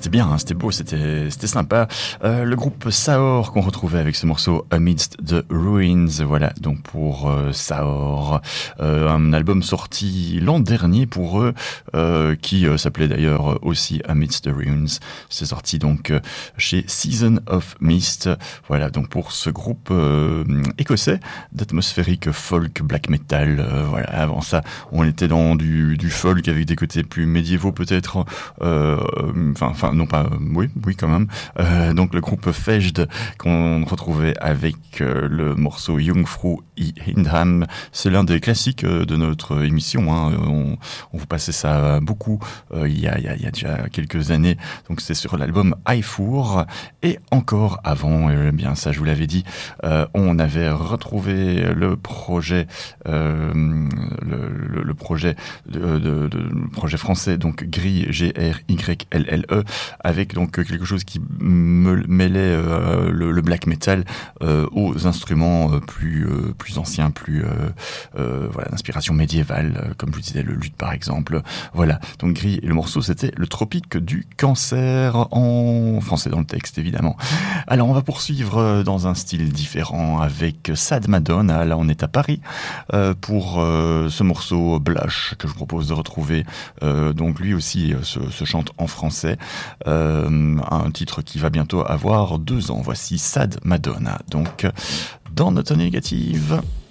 c'était bien, hein, c'était beau, c'était sympa. Le groupe Saor qu'on retrouvait avec ce morceau Amidst the Ruins. Voilà, donc pour Saor, un album sorti l'an dernier pour eux, qui s'appelait d'ailleurs aussi Amidst the Ruins. C'est sorti donc chez Season of Mist. Voilà, donc pour ce groupe écossais d'atmosphérique folk black metal. Voilà, avant ça, on était dans du folk avec des côtés plus médiévaux peut-être. Enfin, non pas, oui, quand même. Donc le groupe Fejde qu'on retrouvait avec le morceau Jungfrau i Hindham. C'est l'un des classiques de notre émission. Hein. On vous passait ça beaucoup il y a déjà quelques années. Donc c'est sur l'album Eifour. Et encore avant, bien ça je vous l'avais dit, on avait retrouvé le projet, le projet le projet français, donc Gris, G-R-Y-L-L-E, avec donc quelque chose qui mêlait le black metal aux instruments plus anciens, voilà, d'inspiration médiévale, comme je vous disais, le luth par exemple. Voilà, donc Gris, et le morceau c'était Le Tropique du Cancer, en français dans le texte évidemment. Alors on va poursuivre dans un style différent avec Sad Madonna. Là on est à Paris pour ce morceau Blush que je vous propose de retrouver. Donc lui aussi se chante en français, un titre qui va bientôt avoir 2 ans. Voici Sad Madonna, donc dans Note négative.